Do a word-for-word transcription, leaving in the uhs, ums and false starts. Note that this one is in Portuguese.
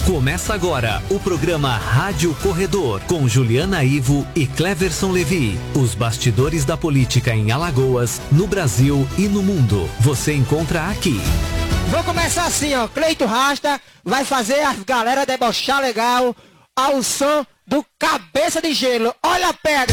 Começa agora o programa Rádio Corredor, com Juliana Ivo e Cleverson Levi. Os bastidores da política em Alagoas, no Brasil e no mundo. Você encontra aqui. Vou começar assim, ó. Cleito Rasta vai fazer a galera debochar legal ao som do Cabeça de Gelo. Olha a pedra!